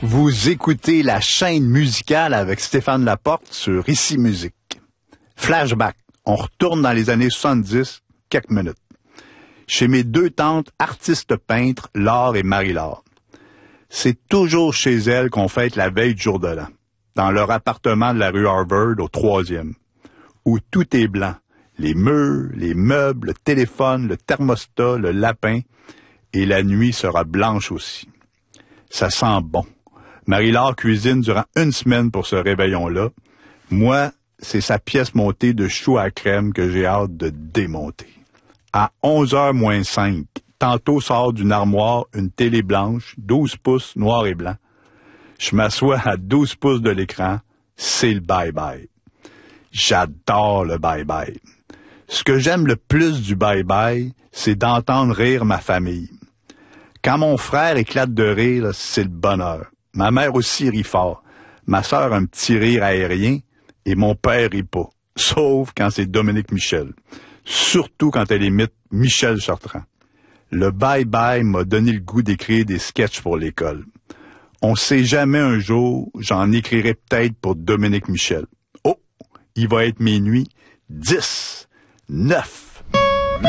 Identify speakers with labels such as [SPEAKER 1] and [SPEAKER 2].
[SPEAKER 1] Vous écoutez la chaîne musicale avec Stéphane Laporte sur Ici Musique. Flashback. On retourne dans les années 70, quelques minutes. Chez mes deux tantes, artistes peintres, Laure et Marie-Laure. C'est toujours chez elles qu'on fête la veille du jour de l'an, dans leur appartement de la rue Harvard au 3e, où tout est blanc. Les murs, les meubles, le téléphone, le thermostat, le lapin, et la nuit sera blanche aussi. Ça sent bon. Marie-Laure cuisine durant une semaine pour ce réveillon-là. Moi, c'est sa pièce montée de choux à crème que j'ai hâte de démonter. À 11h moins 5, tantôt sort d'une armoire une télé blanche, 12 pouces, noir et blanc. Je m'assois à 12 pouces de l'écran, c'est le bye-bye. J'adore le bye-bye. Ce que j'aime le plus du bye-bye, c'est d'entendre rire ma famille. Quand mon frère éclate de rire, c'est le bonheur. Ma mère aussi rit fort. Ma sœur a un petit rire aérien et mon père rit pas. Sauf quand c'est Dominique Michel. Surtout quand elle imite Michel Chartrand. Le bye-bye m'a donné le goût d'écrire des sketchs pour l'école. On sait jamais un jour, j'en écrirai peut-être pour Dominique Michel. Oh, il va être minuit 10, 9,